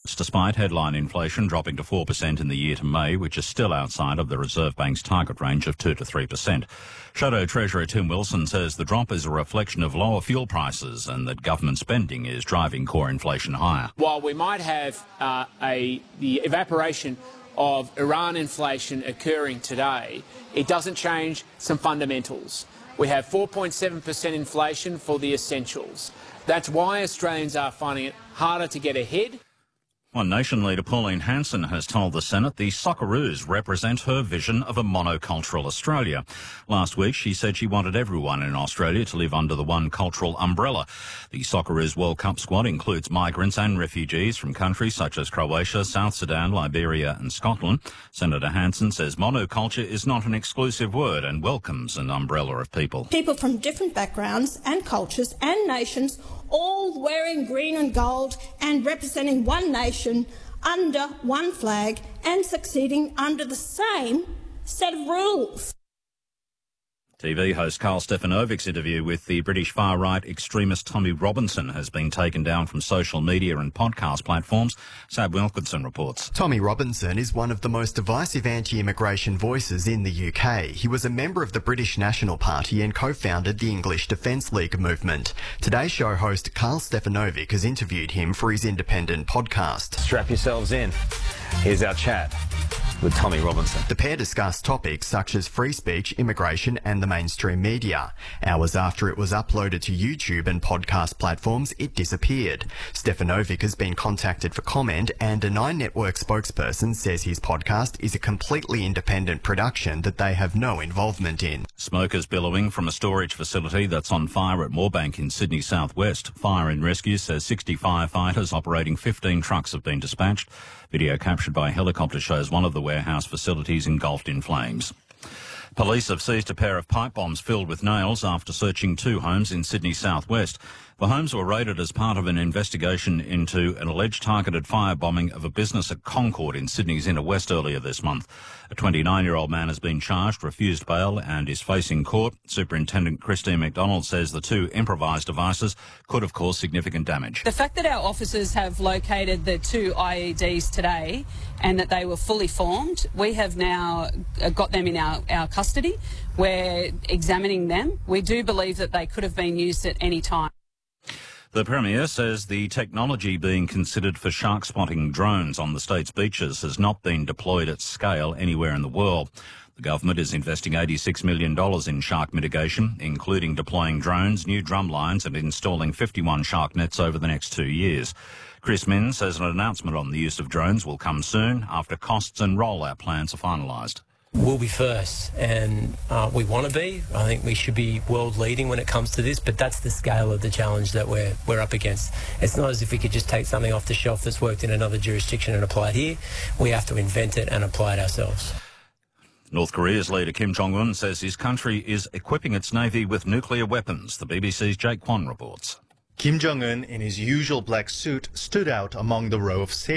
despite headline inflation dropping to 4% in the year to May, which is still outside of the Reserve Bank's target range of 2 to 3%. Shadow Treasurer Tim Wilson says the drop is a reflection of lower fuel prices and that government spending is driving core inflation higher. While we might have the evaporation of Iran inflation occurring today, it doesn't change some fundamentals. We have 4.7% inflation for the essentials. That's why Australians are finding it harder to get ahead. One Nation leader Pauline Hanson has told the Senate the Socceroos represent her vision of a monocultural Australia. Last week she said she wanted everyone in Australia to live under the one cultural umbrella. The Socceroos World Cup squad includes migrants and refugees from countries such as Croatia, South Sudan, Liberia and Scotland. Senator Hanson says monoculture is not an exclusive word and welcomes an umbrella of people. People from different backgrounds and cultures and nations all wearing green and gold and representing one nation under one flag and succeeding under the same set of rules. TV host Carl Stefanovic's interview with the British far-right extremist Tommy Robinson has been taken down from social media and podcast platforms. Sab Wilkinson reports. Tommy Robinson is one of the most divisive anti-immigration voices in the UK. He was a member of the British National Party and co-founded the English Defence League movement. Today's show host Carl Stefanovic has interviewed him for his independent podcast. Strap yourselves in. Here's our chat with Tommy Robinson. The pair discussed topics such as free speech, immigration and the mainstream media. Hours after it was uploaded to YouTube and podcast platforms, it disappeared. Stefanovic has been contacted for comment, and a Nine Network spokesperson says his podcast is a completely independent production that they have no involvement in. Smoke is billowing from a storage facility that's on fire at Moorebank in Sydney southwest. Fire and Rescue says 60 firefighters operating 15 trucks have been dispatched. Video captured by helicopter shows one of the warehouse facilities engulfed in flames. Police have seized a pair of pipe bombs filled with nails after searching 2 homes in Sydney southwest. The homes were raided as part of an investigation into an alleged targeted firebombing of a business at Concord in Sydney's inner west earlier this month. A 29-year-old man has been charged, refused bail and is facing court. Superintendent Christine McDonald says the 2 improvised devices could have caused significant damage. The fact that our officers have located the 2 IEDs today and that they were fully formed, we have now got them in our custody. We're examining them. We do believe that they could have been used at any time. The Premier says the technology being considered for shark spotting drones on the state's beaches has not been deployed at scale anywhere in the world. The government is investing $86 million in shark mitigation, including deploying drones, new drum lines and installing 51 shark nets over the next 2 years. Chris Minns says an announcement on the use of drones will come soon after costs and rollout plans are finalised. We'll be first, and we want to be. I think we should be world leading when it comes to this, but that's the scale of the challenge that we're up against. It's not as if we could just take something off the shelf that's worked in another jurisdiction and apply it here. We have to invent it and apply it ourselves. North Korea's leader Kim Jong-un says his country is equipping its navy with nuclear weapons. The BBC's Jake Kwan reports. Kim Jong-un, in his usual black suit, stood out among the row of sailors